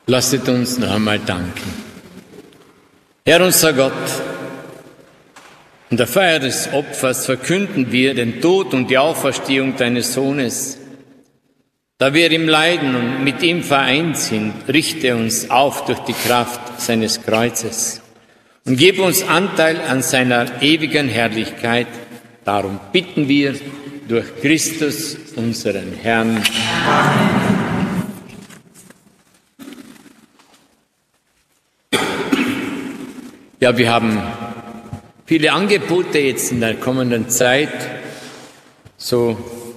Lasset uns noch einmal danken. Herr unser Gott, in der Feier des Opfers verkünden wir den Tod und die Auferstehung deines Sohnes. Da wir im Leiden und mit ihm vereint sind, richte uns auf durch die Kraft seines Kreuzes und gebe uns Anteil an seiner ewigen Herrlichkeit. Darum bitten wir durch Christus, unseren Herrn. Amen. Ja, wir haben viele Angebote jetzt in der kommenden Zeit. So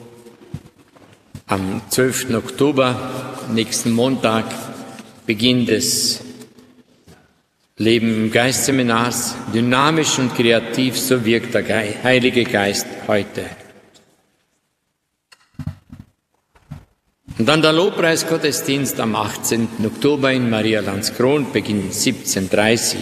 am 12. Oktober, nächsten Montag, Beginn des Leben im Geist Seminars. Dynamisch und kreativ, so wirkt der Heilige Geist heute. Und dann der Lobpreisgottesdienst am 18. Oktober in Maria Landskron, Beginn 17:30 Uhr.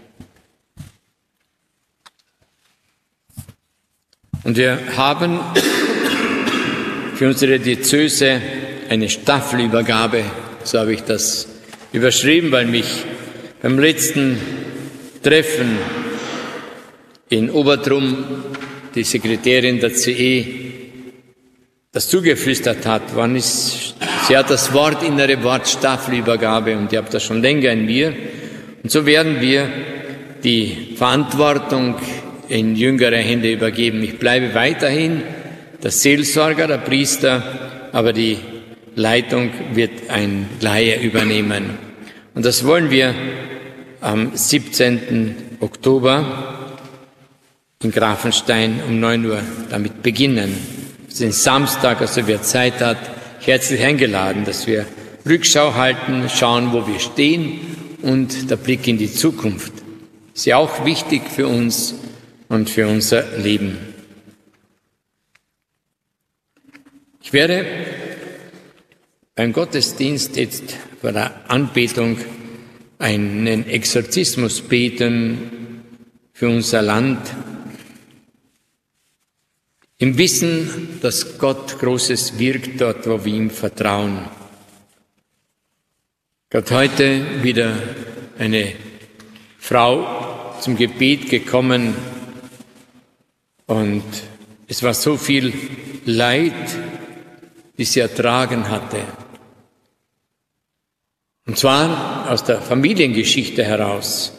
Und wir haben für unsere Diözese eine Staffelübergabe, so habe ich das überschrieben, weil mich beim letzten Treffen in Obertrum die Sekretärin der CE das zugeflüstert hat. Sie hat das innere Wort Staffelübergabe und ich habe das schon länger in mir. Und so werden wir die Verantwortung in jüngere Hände übergeben. Ich bleibe weiterhin der Seelsorger, der Priester, aber die Leitung wird ein Laie übernehmen. Und das wollen wir am 17. Oktober in Grafenstein um 9 Uhr damit beginnen. Den Samstag, also wer Zeit hat, herzlich eingeladen, dass wir Rückschau halten, schauen, wo wir stehen und der Blick in die Zukunft. Ist ja auch wichtig für uns und für unser Leben. Ich werde beim Gottesdienst jetzt bei der Anbetung einen Exorzismus beten für unser Land, im Wissen, dass Gott Großes wirkt dort, wo wir ihm vertrauen. Gott heute wieder eine Frau zum Gebet gekommen und es war so viel Leid, die sie ertragen hatte. Und zwar aus der Familiengeschichte heraus.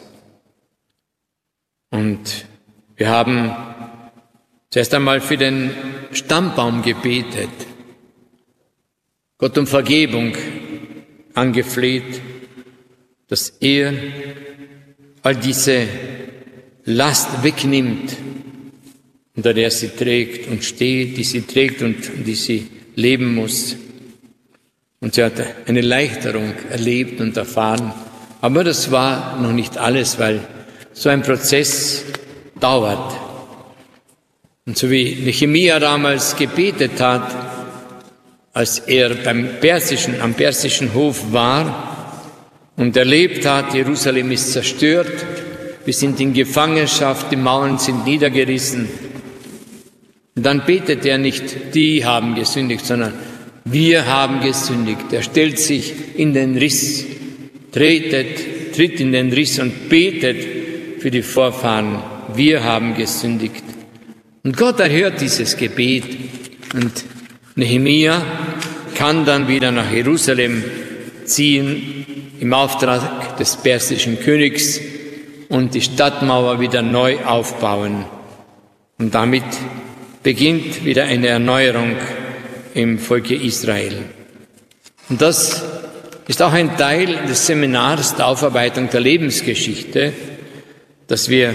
Und wir haben zuerst einmal für den Stammbaum gebetet, Gott um Vergebung angefleht, dass er all diese Last wegnimmt, unter der sie trägt und steht, die sie trägt und die sie leben muss. Und sie hat eine Erleichterung erlebt und erfahren. Aber das war noch nicht alles, weil so ein Prozess dauert. Und so wie Nehemia damals gebetet hat, als er am persischen Hof war und erlebt hat, Jerusalem ist zerstört, wir sind in Gefangenschaft, die Mauern sind niedergerissen. Und dann betet er nicht, die haben gesündigt, sondern wir haben gesündigt. Er stellt sich in den Riss, tritt in den Riss und betet für die Vorfahren. Wir haben gesündigt. Und Gott erhört dieses Gebet und Nehemia kann dann wieder nach Jerusalem ziehen im Auftrag des persischen Königs und die Stadtmauer wieder neu aufbauen. Und damit beginnt wieder eine Erneuerung im Volke Israel. Und das ist auch ein Teil des Seminars der Aufarbeitung der Lebensgeschichte, dass wir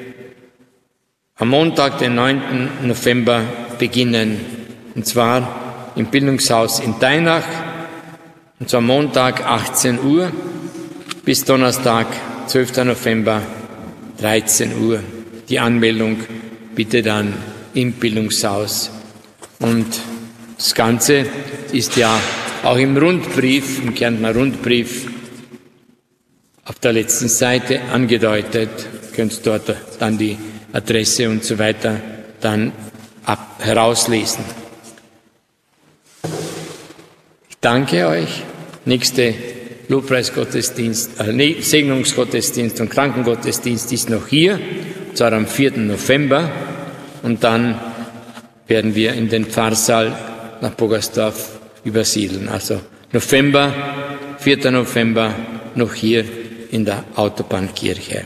am Montag, den 9. November, beginnen. Und zwar im Bildungshaus in Teinach. Und zwar Montag 18 Uhr bis Donnerstag, 12. November, 13 Uhr. Die Anmeldung bitte dann im Bildungshaus. Und das Ganze ist ja auch im Rundbrief, im Kärntner Rundbrief, auf der letzten Seite angedeutet. Ihr könnt dort dann die Adresse und so weiter dann herauslesen. Ich danke euch. Nächste Lobpreisgottesdienst, Segnungsgottesdienst und Krankengottesdienst ist noch hier, und zwar am 4. November. Und dann werden wir in den Pfarrsaal nach Bogersdorf übersiedeln. Also 4. November noch hier in der Autobahnkirche.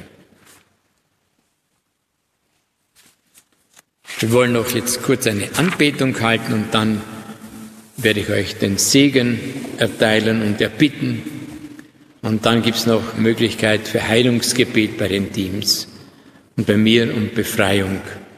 Wir wollen noch jetzt kurz eine Anbetung halten und dann werde ich euch den Segen erteilen und erbitten. Und dann gibt es noch Möglichkeit für Heilungsgebet bei den Teams und bei mir um Befreiung.